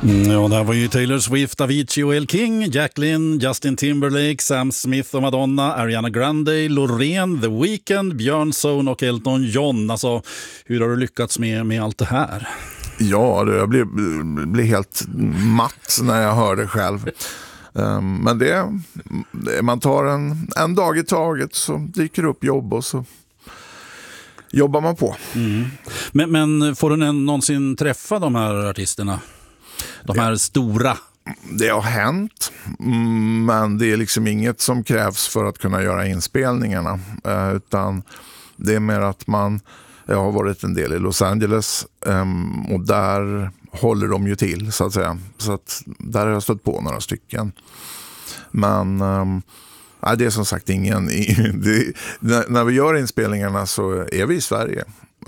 Ja, det här var ju Taylor Swift, Avicii och El King, Jacqueline, Justin Timberlake, Sam Smith och Madonna, Ariana Grande, Loreen, The Weeknd, Björn Sohn och Elton John. Alltså, hur har du lyckats med allt det här? Ja, jag blev helt matt när jag hör det själv. Men man tar en dag i taget, så dyker upp jobb och så jobbar man på. Men får du någonsin träffa de här artisterna? De här stora? Det har hänt, men det är liksom inget som krävs för att kunna göra inspelningarna. Utan det är mer att jag har varit en del i Los Angeles och där håller de ju till, så att säga. Så att där har jag stött på några stycken. Men det är som sagt ingen... när vi gör inspelningarna så är vi i Sverige.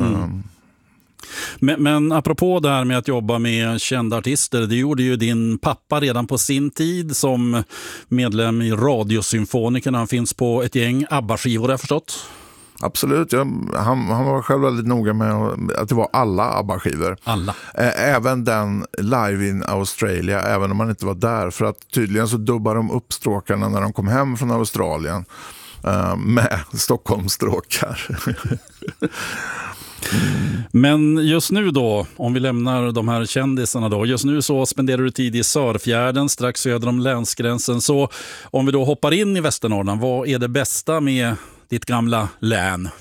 Men apropå det här med att jobba med kända artister, det gjorde ju din pappa redan på sin tid som medlem i Radiosymfonikerna. Han finns på ett gäng ABBA-skivor, har jag förstått. Absolut, han var själv väldigt noga med att det var alla ABBA-skivor. Alla. Även den Live in Australia, även om man inte var där. För att tydligen så dubbar de upp stråkarna när de kom hem från Australien med Stockholmsstråkar. Men just nu då, om vi lämnar de här kändisarna då, just nu så spenderar du tid i Sörfjärden strax söder om länsgränsen. Så om vi då hoppar in i Västernorrland, vad är det bästa med ditt gamla län?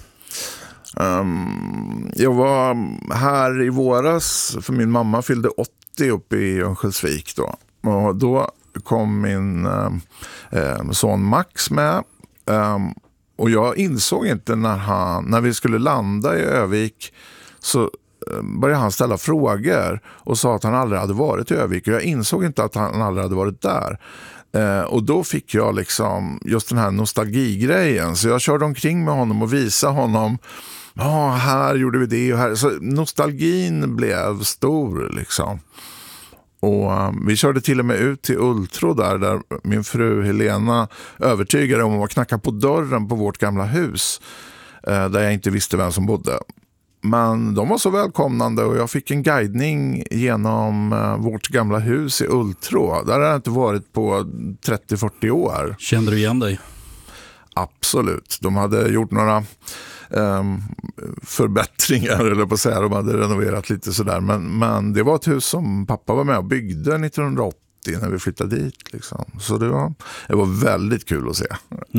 Jag var här i våras för min mamma fyllde 80 uppe i Örnsköldsvik då. Och då kom min son Max med. Och jag insåg inte när vi skulle landa i Övik, så började han ställa frågor och sa att han aldrig hade varit i Övik. Och jag insåg inte att han aldrig hade varit där. Och då fick jag liksom just den här nostalgigrejen. Så jag körde omkring med honom och visade honom, här gjorde vi det och här. Så nostalgin blev stor liksom. Och vi körde till och med ut till Ultro där min fru Helena övertygade om att knacka på dörren på vårt gamla hus. Där jag inte visste vem som bodde. Men de var så välkomnande och jag fick en guidning genom vårt gamla hus i Ultro. Där har jag inte varit på 30-40 år. Kände du igen dig? Absolut. De hade gjort några förbättringar, eller på att säga. De hade renoverat lite sådär. Men det var ett hus som pappa var med och byggde 1980 när vi flyttade dit. Liksom. Så det var väldigt kul att se.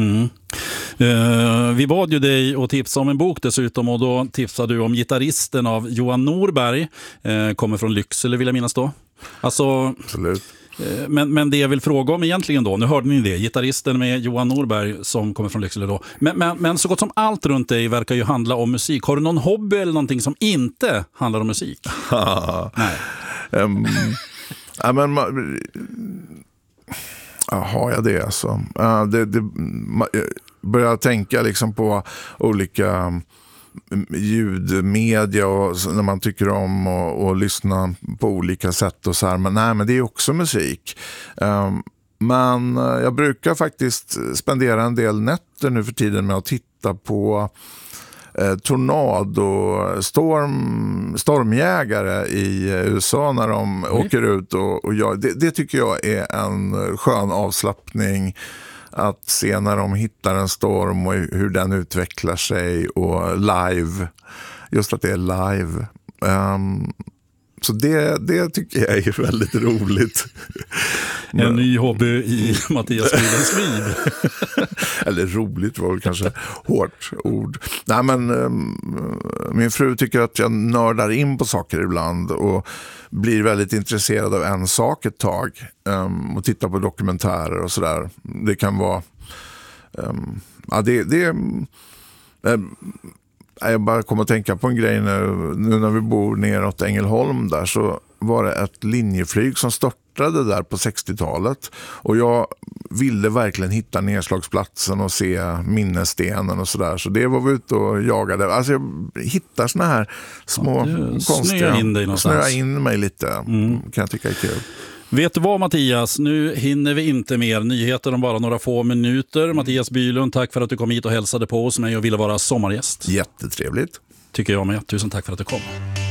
Vi bad ju dig att tipsa om en bok dessutom, och då tipsade du om Gitarristen av Johan Norberg. Kommer från Lycksele, vill jag minnas då. Alltså, absolut. Men det jag vill fråga om egentligen då, nu hörde ni det, Gitarristen med Johan Norberg som kommer från Lycksele då. Men så gott som allt runt dig verkar ju handla om musik. Har du någon hobby eller någonting som inte handlar om musik? Nej. Har jag det alltså? Börjar tänka liksom på olika ljudmedia och när man tycker om och lyssna på olika sätt och så här. Men det är också musik. Men jag brukar faktiskt spendera en del nätter nu för tiden med att titta på stormjägare i USA när de åker ut och det tycker jag är en skön avslappning att se när de hittar en storm och hur den utvecklar sig och live, just att det är live. Så det tycker jag är väldigt roligt. En ny hobby i Mattias Bylunds liv. Eller roligt var väl kanske hårt ord. Nej, men min fru tycker att jag nördar in på saker ibland och blir väldigt intresserad av en sak ett tag och tittar på dokumentärer och sådär. Det kan vara jag bara kommer att tänka på en grej nu när vi bor neråt Ängelholm där, så var det ett linjeflyg som störtade där på 60-talet och jag ville verkligen hitta nedslagsplatsen och se minnesstenen och sådär, så det var vi ute och jagade. Alltså jag hittar såna här små konstiga, snöa in mig lite, kan jag tycka är kul. Vet du vad, Mattias? Nu hinner vi inte mer nyheter om bara några få minuter. Mattias Bylund, tack för att du kom hit och hälsade på oss mig och ville vara sommargäst. Jättetrevligt. Tycker jag med. Tusen tack för att du kom.